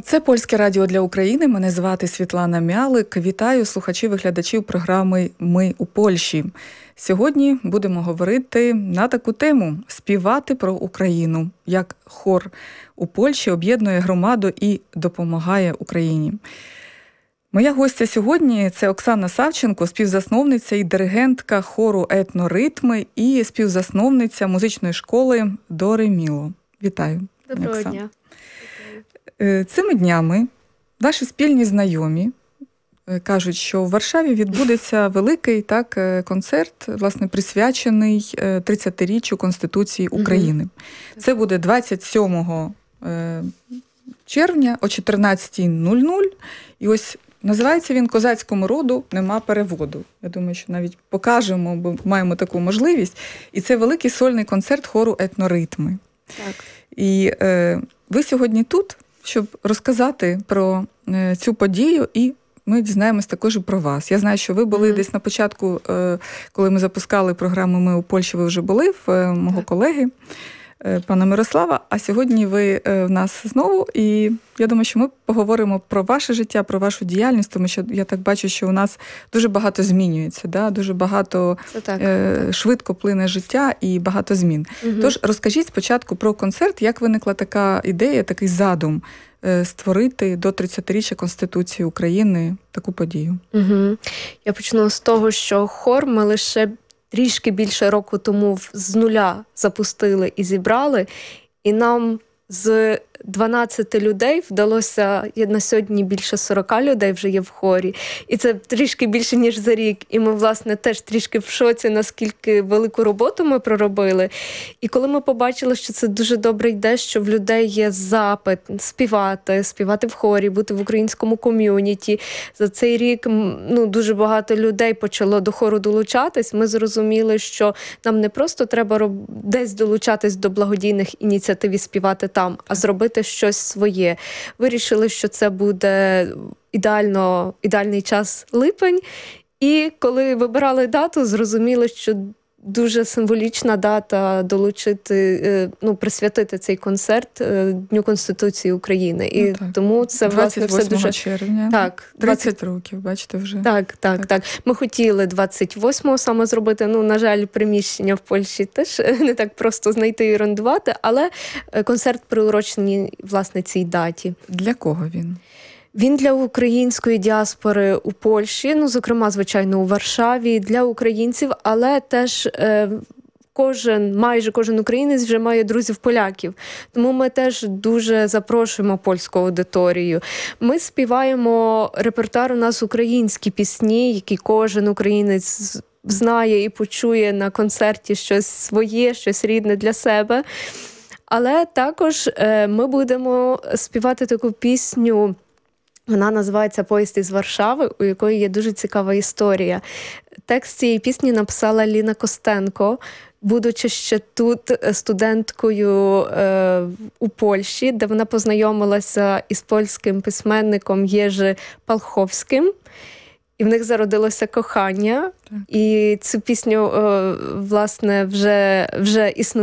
Це Польське радіо для України. Мене звати Світлана Мялик. Вітаю слухачів і глядачів програми «Ми у Польщі». Сьогодні будемо говорити на таку тему – співати про Україну, як хор у Польщі об'єднує громаду і допомагає Україні. Моя гостя сьогодні – це Оксана Савченко, співзасновниця і диригентка хору «Етноритми» і співзасновниця музичної школи «До ре міло». Вітаю. Доброго Оксана. дня. Цими днями ваші спільні знайомі кажуть, що в Варшаві відбудеться великий концерт, власне, присвячений 30-річчю Конституції України. Це буде 27 червня о 14:00. І ось називається він «Козацькому роду нема переводу». Я думаю, що навіть покажемо, бо маємо таку можливість. І це великий сольний концерт хору «Етноритми». Так. І ви сьогодні тут, щоб розказати про цю подію, і ми дізнаємось також і про вас. Я знаю, що ви були десь на початку, коли ми запускали програму «Ми у Польщі», ви вже були в мого колеги, пана Мирослава, а сьогодні ви в нас знову, і я думаю, що ми поговоримо про ваше життя, про вашу діяльність, тому що я так бачу, що у нас дуже багато змінюється, дуже багато швидко плине життя і багато змін. Тож розкажіть спочатку про концерт, як виникла така ідея, такий задум створити до 30-річчя Конституції України таку подію. Я почну з того, що хор ми лише трішки більше року тому з нуля запустили і зібрали, і нам з 12 людей вдалося, на сьогодні більше 40 людей вже є в хорі, і це трішки більше, ніж за рік. І ми, власне, теж трішки в шоці, наскільки велику роботу ми проробили. І коли ми побачили, що це дуже добре йде, що в людей є запит співати в хорі, бути в українському ком'юніті. За цей рік дуже багато людей почало до хору долучатись. Ми зрозуміли, що нам не просто треба десь долучатись до благодійних ініціатив і співати там, а зробити щось своє. Вирішили, що це буде ідеальний час липень. І коли вибирали дату, зрозуміли, що дуже символічна дата присвятити цей концерт Дню Конституції України. І тому це, власне, все дуже... 28 червня. Так. 30 років, бачите, вже. Так. Ми хотіли 28-го саме зробити. На жаль, приміщення в Польщі теж не так просто знайти і орендувати, але концерт приурочений, власне, цій даті. Для кого він? Він для української діаспори у Польщі, зокрема, звичайно, у Варшаві, для українців, але теж майже кожен українець вже має друзів-поляків. Тому ми теж дуже запрошуємо польську аудиторію. Ми співаємо репертуар у нас українські пісні, які кожен українець знає і почує на концерті щось своє, щось рідне для себе. Але також ми будемо співати таку пісню. Вона називається «Поїзд із Варшави», у якої є дуже цікава історія. Текст цієї пісні написала Ліна Костенко, будучи ще тут студенткою у Польщі, де вона познайомилася із польським письменником Єжи Палховським. І в них зародилося кохання. Так. І цю пісню, власне, вже існує